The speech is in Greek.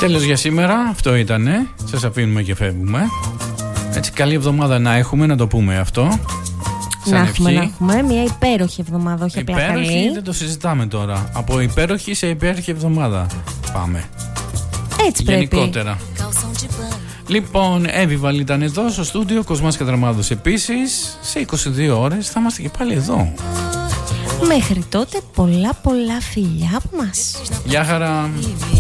Τέλος για σήμερα, αυτό ήτανε. Σας αφήνουμε και φεύγουμε. Έτσι, καλή εβδομάδα να έχουμε, να το πούμε αυτό. Να έχουμε μια υπέροχη εβδομάδα, όχι απλά καλή. Υπέροχη, δεν το συζητάμε τώρα. Από υπέροχη σε υπέροχη εβδομάδα πάμε. Έτσι πρέπει. Γενικότερα. Λοιπόν, Εύη ήταν εδώ στο στούντιο, Κοσμάς Κατραμάδος επίσης. Σε 22 ώρες θα είμαστε και πάλι εδώ. Μέχρι τότε πολλά φιλιά από μας. Γεια χαρά.